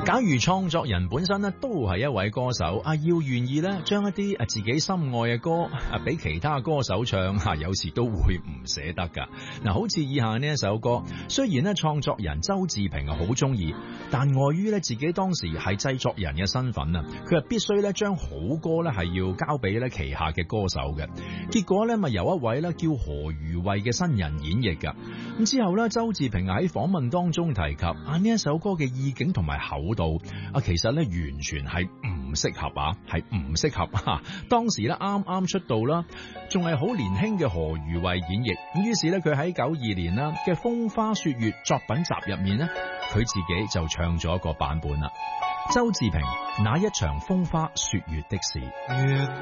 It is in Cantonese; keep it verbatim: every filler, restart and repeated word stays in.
假如創作人本身咧都係一位歌手啊，要願意咧將一啲啊自己心愛嘅歌啊俾其他歌手唱啊，有時都會唔捨得噶。嗱，好似以下呢一首歌，雖然咧創作人周志平啊好中意，但礙於咧自己當時係製作人嘅身份啊，佢係必須咧將好歌咧係要交俾咧旗下嘅歌手嘅。結果咧咪由一位咧叫何如慧嘅新人演繹噶。咁之後咧，周志平喺訪問當中提及啊呢一首歌嘅意境同埋厚度啊，其實咧完全係唔適合啊，係唔適合啊。當時咧啱啱出道啦，仲係好年輕嘅何如慧演繹。咁於是咧，佢喺九二年啦嘅《風花雪月》作品集入面咧，佢自己就唱咗一個版本啦。周志平那一場風花雪月的事。